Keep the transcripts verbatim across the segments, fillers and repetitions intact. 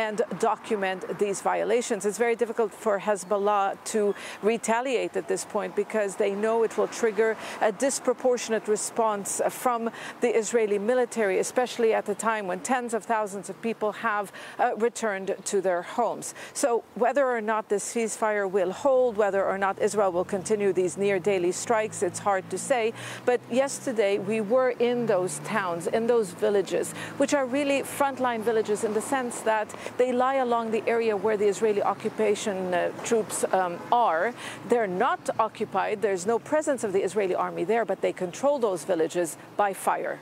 and document these violations. It's very difficult for Hezbollah to retaliate at this point because they know it will trigger a disproportionate response from the Israeli military, especially at a time when tens of thousands of people have uh, returned to their homes. So whether or not this ceasefire will hold, whether or not Israel will continue these near daily strikes, it's hard to say. But yesterday we were in those towns, in those villages, which are really frontline villages in the sense that they lie along the area where the Israeli occupation uh, troops um, are. They're not occupied. There's no presence of the Israeli army there, but they control those villages by fire.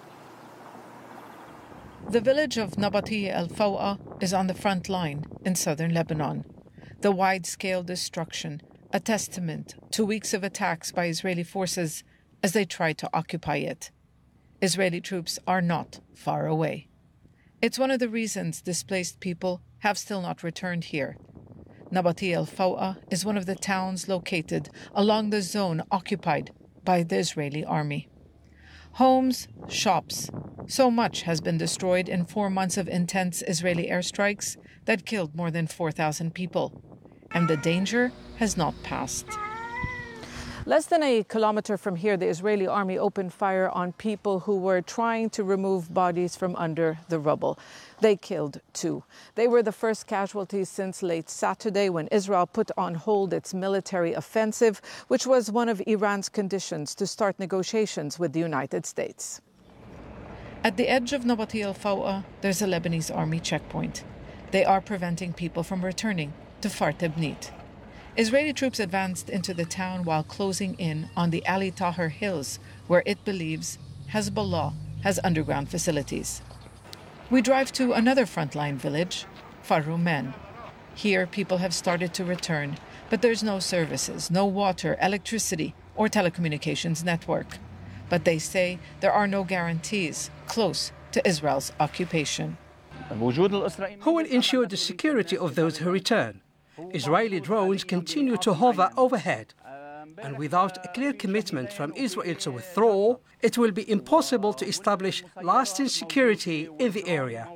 The village of Nabatieh al-Fawqa is on the front line in southern Lebanon. The wide-scale destruction, a testament to weeks of attacks by Israeli forces as they try to occupy it. Israeli troops are not far away. It's one of the reasons displaced people have still not returned here. Nabatieh al-Fawqa is one of the towns located along the zone occupied by the Israeli army. Homes, shops, so much has been destroyed in four months of intense Israeli airstrikes that killed more than four thousand people. And the danger has not passed. Less than a kilometer from here, the Israeli army opened fire on people who were trying to remove bodies from under the rubble. They killed two. They were the first casualties since late Saturday when Israel put on hold its military offensive, which was one of Iran's conditions to start negotiations with the United States. At the edge of Nabatieh al-Fawqa, there's a Lebanese army checkpoint. They are preventing people from returning to Fart Ibnit. Israeli troops advanced into the town while closing in on the Ali Tahrir Hills, where it believes Hezbollah has underground facilities. We drive to another frontline village, Farumen. Here, people have started to return, but there's no services, no water, electricity, or telecommunications network. But they say there are no guarantees close to Israel's occupation. Who will ensure the security of those who return? Israeli drones continue to hover overhead, and without a clear commitment from Israel to withdraw, it will be impossible to establish lasting security in the area.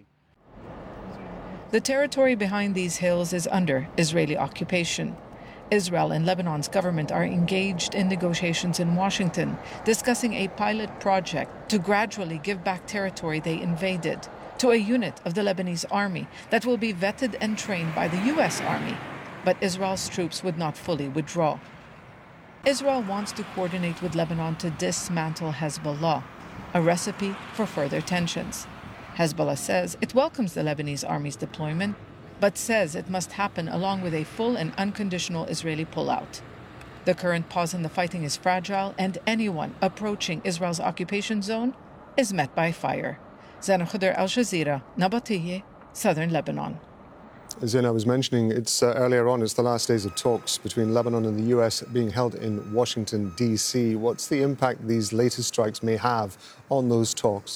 The territory behind these hills is under Israeli occupation. Israel and Lebanon's government are engaged in negotiations in Washington, discussing a pilot project to gradually give back territory they invaded to a unit of the Lebanese army that will be vetted and trained by the U S Army. But Israel's troops would not fully withdraw. Israel wants to coordinate with Lebanon to dismantle Hezbollah, a recipe for further tensions. Hezbollah says it welcomes the Lebanese army's deployment, but says it must happen along with a full and unconditional Israeli pullout. The current pause in the fighting is fragile, and anyone approaching Israel's occupation zone is met by fire. Zainab Khudr, Al Jazeera, Nabatieh, southern Lebanon. Zainab, I was mentioning it's uh, earlier on, it's the last days of talks between Lebanon and the U S being held in Washington, D C. What's the impact these latest strikes may have on those talks?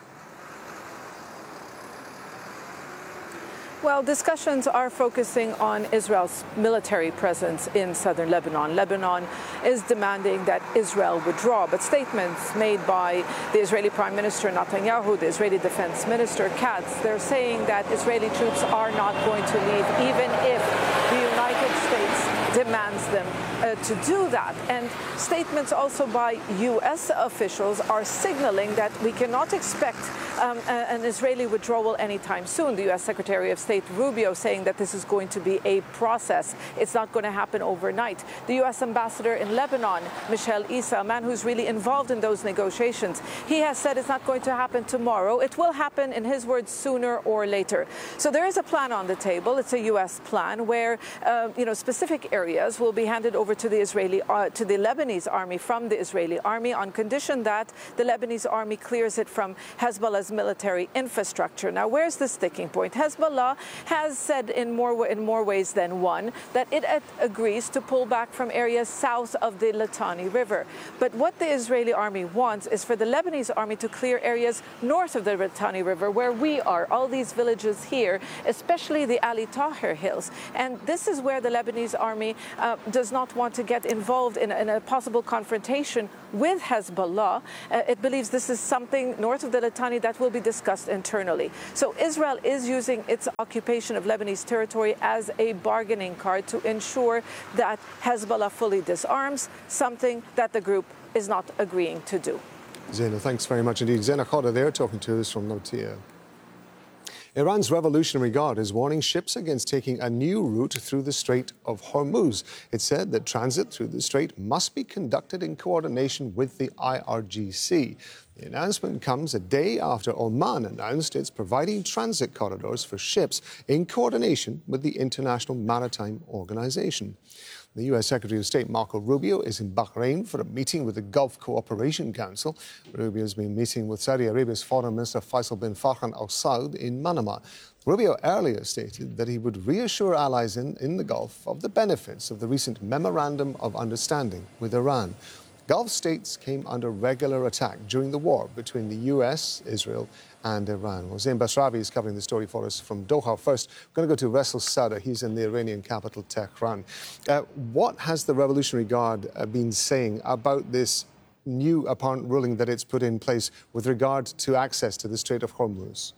Well, discussions are focusing on Israel's military presence in southern Lebanon. Lebanon is demanding that Israel withdraw, but statements made by the Israeli Prime Minister Netanyahu, the Israeli Defense Minister Katz, they're saying that Israeli troops are not going to leave, even if the United States demands them uh, to do that. And statements also by U S officials are signaling that we cannot expect um, a, an Israeli withdrawal anytime soon. The U S Secretary of State Rubio saying that this is going to be a process. It's not going to happen overnight. The U S Ambassador in Lebanon, Michel Issa, a man who's really involved in those negotiations, he has said it's not going to happen tomorrow. It will happen, in his words, sooner or later. So there is a plan on the table. It's a U S plan where, uh, you know, specific areas will be handed over to the Israeli, uh, to the Lebanese army from the Israeli army on condition that the Lebanese army clears it from Hezbollah's military infrastructure. Now, where's the sticking point? Hezbollah has said in more in more ways than one that it agrees to pull back from areas south of the Litani River. But what the Israeli army wants is for the Lebanese army to clear areas north of the Litani River, where we are, all these villages here, especially the Ali Tahrir Hills. And this is where the Lebanese army uh, does not want to get involved in, in a possible confrontation with Hezbollah. Uh, it believes this is something north of the Litani that will be discussed internally. So Israel is using its occupation of Lebanese territory as a bargaining card to ensure that Hezbollah fully disarms, something that the group is not agreeing to do. Zaina, thanks very much indeed. Zaina Khouda there talking to us from Nautia. Iran's Revolutionary Guard is warning ships against taking a new route through the Strait of Hormuz. It said that transit through the strait must be conducted in coordination with the I R G C. The announcement comes a day after Oman announced it's providing transit corridors for ships in coordination with the International Maritime Organization. The U S Secretary of State Marco Rubio is in Bahrain for a meeting with the Gulf Cooperation Council. Rubio has been meeting with Saudi Arabia's Foreign Minister Faisal bin Farhan Al Saud in Manama. Rubio earlier stated that he would reassure allies in, in the Gulf of the benefits of the recent Memorandum of Understanding with Iran. Gulf states came under regular attack during the war between the U S, Israel and Iran. Well, Zain Basravi is covering the story for us from Doha. First, we're going to go to Ressel Sada. He's in the Iranian capital, Tehran. Uh, what has the Revolutionary Guard uh, been saying about this new apparent ruling that it's put in place with regard to access to the Strait of Hormuz?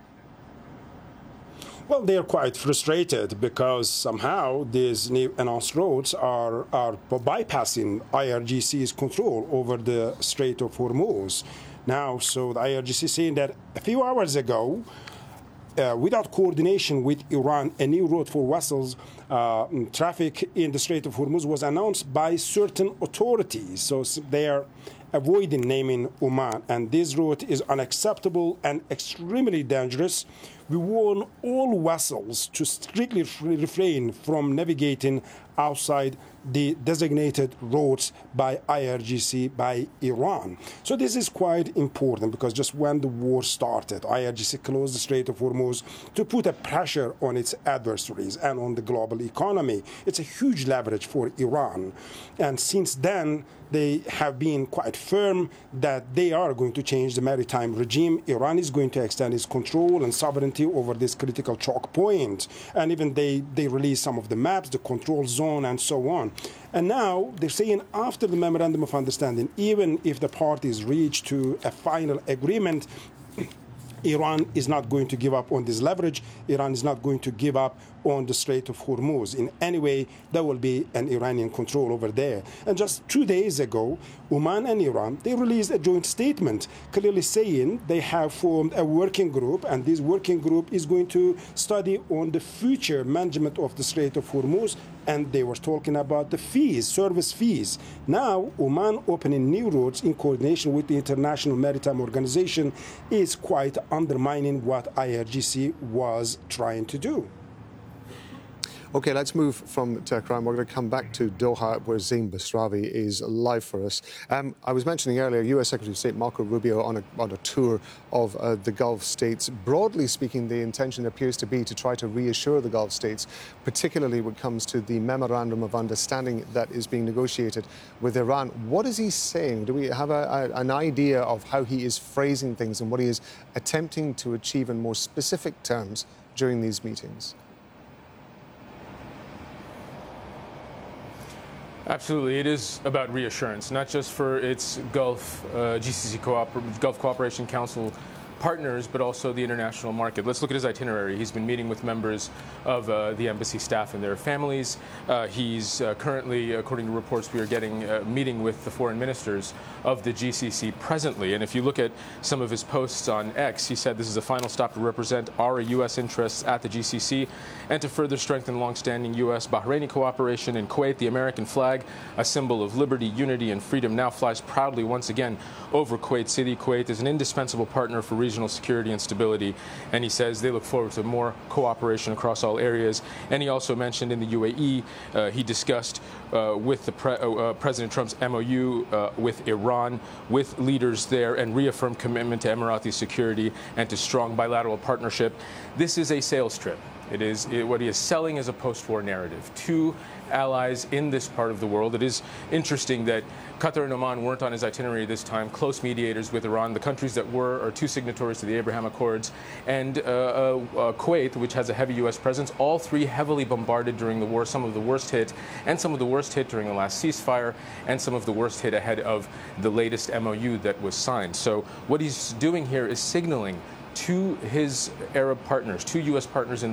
Well, they are quite frustrated because somehow these new announced roads are, are bypassing I R G C's control over the Strait of Hormuz. Now, so the I R G C saying that a few hours ago, uh, without coordination with Iran, a new route for vessels uh, traffic in the Strait of Hormuz was announced by certain authorities. So they are avoiding naming Oman, and this route is unacceptable and extremely dangerous. We warn all vessels to strictly refrain from navigating outside the designated routes by I R G C, by Iran. So this is quite important because just when the war started, I R G C closed the Strait of Hormuz to put a pressure on its adversaries and on the global economy. It's a huge leverage for Iran. And since then, they have been quite firm that they are going to change the maritime regime. Iran is going to extend its control and sovereignty over this critical choke point. And even they, they release some of the maps, the control zone, and so on. And now they're saying after the Memorandum of Understanding, even if the parties reach to a final agreement, Iran is not going to give up on this leverage. Iran is not going to give up on the Strait of Hormuz. In any way, there will be an Iranian control over there. And just two days ago, Oman and Iran, they released a joint statement clearly saying they have formed a working group, and this working group is going to study on the future management of the Strait of Hormuz, and they were talking about the fees, service fees. Now, Oman opening new routes in coordination with the International Maritime Organization is quite undermining what I R G C was trying to do. OK, let's move from Tehran. We're going to come back to Doha, where Zain Basravi is live for us. Um, I was mentioning earlier, U S Secretary of State Marco Rubio on a, on a tour of uh, the Gulf states. Broadly speaking, the intention appears to be to try to reassure the Gulf states, particularly when it comes to the Memorandum of Understanding that is being negotiated with Iran. What is he saying? Do we have a, a, an idea of how he is phrasing things and what he is attempting to achieve in more specific terms during these meetings? Absolutely. It is about reassurance, not just for its Gulf uh, G C C Cooper- Gulf Cooperation Council partners, but also the international market. Let's look at his itinerary. He's been meeting with members of uh, the embassy staff and their families. Uh, he's uh, currently, according to reports we are getting, uh, meeting with the foreign ministers of the G C C presently. And if you look at some of his posts on X, he said this is a final stop to represent our U S interests at the G C C and to further strengthen longstanding U S-Bahraini cooperation in Kuwait. The American flag, a symbol of liberty, unity, and freedom, now flies proudly once again over Kuwait City. Kuwait is an indispensable partner for regional security and stability, and he says they look forward to more cooperation across all areas. And he also mentioned in the U A E, uh, he discussed uh, with the pre- uh, President Trump's M O U uh, with Iran, with leaders there, and reaffirmed commitment to Emirati security and to strong bilateral partnership. This is a sales trip. It is it, what he is selling is a post-war narrative to allies in this part of the world. It is interesting that Qatar and Oman weren't on his itinerary this time, close mediators with Iran. The countries that were are two signatories to the Abraham Accords, and uh, uh, uh, Kuwait, which has a heavy U S presence, all three heavily bombarded during the war, some of the worst hit, and some of the worst hit during the last ceasefire, and some of the worst hit ahead of the latest M O U that was signed. So what he's doing here is signaling to his Arab partners, to U S partners in